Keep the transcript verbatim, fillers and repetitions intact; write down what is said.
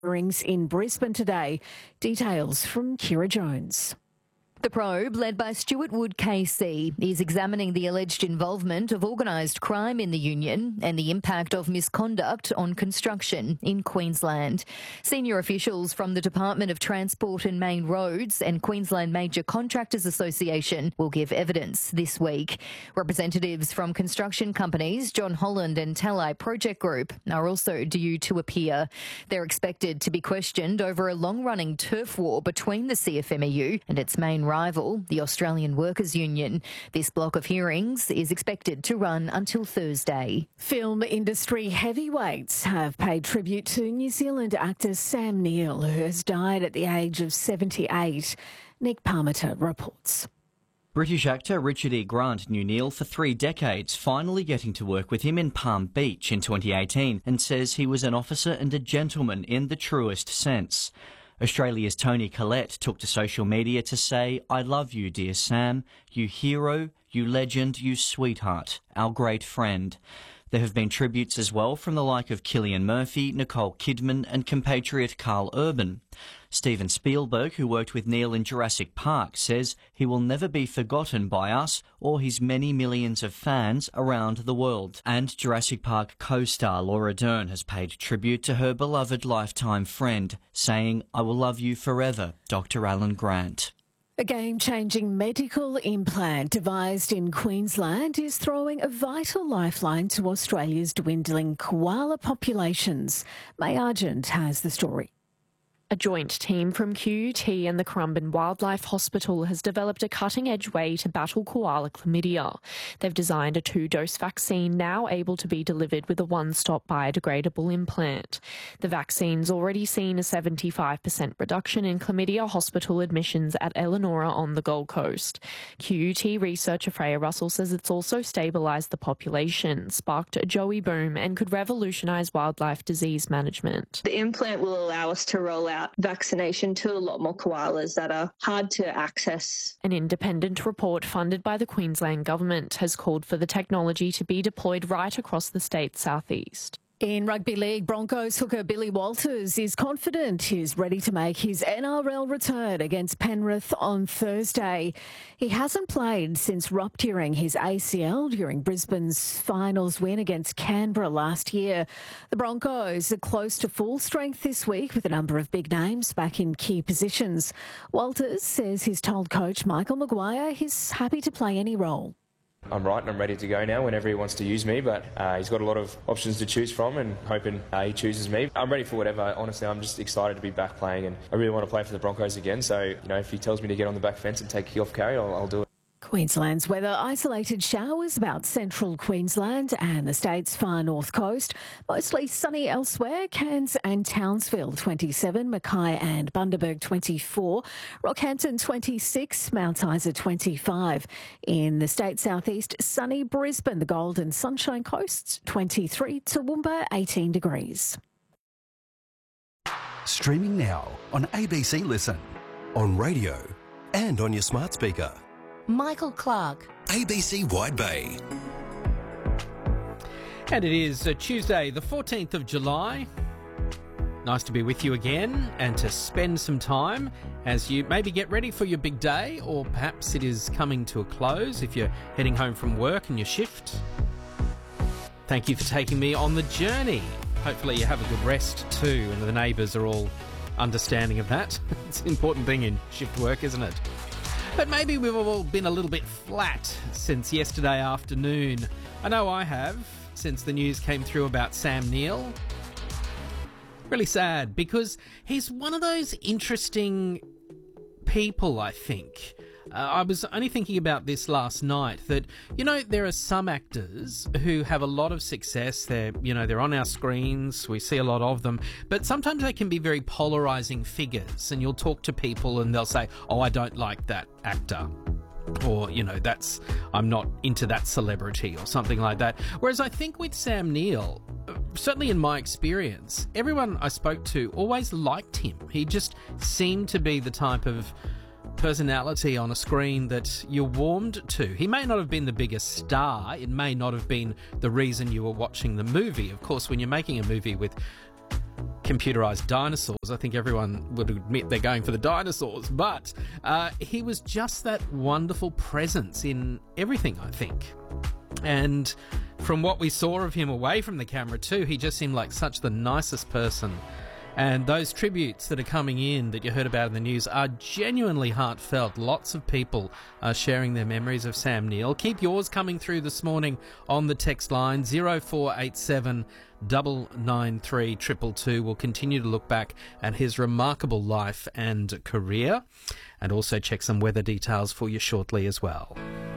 hearings in Brisbane today. Details from Kira Jones. The probe, led by Stuart Wood K C, is examining the alleged involvement of organised crime in the union and the impact of misconduct on construction in Queensland. Senior officials from the Department of Transport and Main Roads and Queensland Major Contractors Association will give evidence this week. Representatives from construction companies John Holland and Talai Project Group are also due to appear. They're expected to be questioned over a long-running turf war between the C F M E U and its main rival, the Australian Workers' Union. This block of hearings is expected to run until Thursday. Film industry heavyweights have paid tribute to New Zealand actor Sam Neill, who has died at the age of seventy-eight. Nick Parmiter reports. British actor Richard E. Grant knew Neill for three decades, finally getting to work with him in Palm Beach in twenty eighteen, and says he was an officer and a gentleman in the truest sense. Australia's Toni Collette took to social media to say, "I love you, dear Sam, you hero, you legend, you sweetheart, our great friend." There have been tributes as well from the like of Cillian Murphy, Nicole Kidman and compatriot Carl Urban. Steven Spielberg, who worked with Neill in Jurassic Park, says he will never be forgotten by us or his many millions of fans around the world. And Jurassic Park co-star Laura Dern has paid tribute to her beloved lifetime friend, saying, "I will love you forever, Doctor Alan Grant." A game-changing medical implant devised in Queensland is throwing a vital lifeline to Australia's dwindling koala populations. May Argent has the story. A joint team from Q U T and the Currumbin Wildlife Hospital has developed a cutting-edge way to battle koala chlamydia. They've designed a two-dose vaccine now able to be delivered with a one-stop biodegradable implant. The vaccine's already seen a seventy-five percent reduction in chlamydia hospital admissions at Elanora on the Gold Coast. Q U T researcher Freya Russell says it's also stabilised the population, sparked a joey boom and could revolutionise wildlife disease management. The implant will allow us to roll out vaccination to a lot more koalas that are hard to access. An independent report funded by the Queensland Government has called for the technology to be deployed right across the state's southeast. In rugby league, Broncos hooker Billy Walters is confident he's ready to make his N R L return against Penrith on Thursday. He hasn't played since rupturing his A C L during Brisbane's finals win against Canberra last year. The Broncos are close to full strength this week with a number of big names back in key positions. Walters says he's told coach Michael Maguire he's happy to play any role. I'm right and I'm ready to go now whenever he wants to use me, but uh, he's got a lot of options to choose from and hoping uh, he chooses me. I'm ready for whatever. Honestly, I'm just excited to be back playing and I really want to play for the Broncos again. So, you know, if he tells me to get on the back fence and take a kick-off carry, I'll, I'll do it. Queensland's weather: isolated showers about central Queensland and the state's far north coast. Mostly sunny elsewhere. Cairns and Townsville twenty-seven, Mackay and Bundaberg twenty-four, Rockhampton twenty-six, Mount Isa twenty-five. In the state's southeast, sunny Brisbane, the Gold and Sunshine Coasts twenty-three, Toowoomba eighteen degrees. Streaming now on A B C Listen, on radio and on your smart speaker. Michael Clark. A B C Wide Bay. And it is uh, Tuesday, the fourteenth of July. Nice to be with you again and to spend some time as you maybe get ready for your big day, or perhaps it is coming to a close if you're heading home from work and your shift. Thank you for taking me on the journey. Hopefully you have a good rest too, and the neighbours are all understanding of that. It's an important thing in shift work, isn't it? But maybe we've all been a little bit flat since yesterday afternoon. I know I have, since the news came through about Sam Neill. Really sad, because he's one of those interesting people, I think. Uh, I was only thinking about this last night, that, you know, there are some actors who have a lot of success. They're, you know, they're on our screens. We see a lot of them. But sometimes they can be very polarising figures, and you'll talk to people and they'll say, oh, I don't like that actor. Or, you know, that's, I'm not into that celebrity or something like that. Whereas I think with Sam Neill, certainly in my experience, everyone I spoke to always liked him. He just seemed to be the type of personality on a screen that you're warmed to. He may not have been the biggest star. It may not have been the reason you were watching the movie. Of course, when you're making a movie with computerised dinosaurs. I think everyone would admit they're going for the dinosaurs, but uh, he was just that wonderful presence in everything, I think. And from what we saw of him away from the camera too, he just seemed like such the nicest person. And those tributes that are coming in that you heard about in the news are genuinely heartfelt. Lots of people are sharing their memories of Sam Neill. Keep yours coming through this morning on the text line zero four eight seven nine nine three two two two. We'll continue to look back at his remarkable life and career, and also check some weather details for you shortly as well.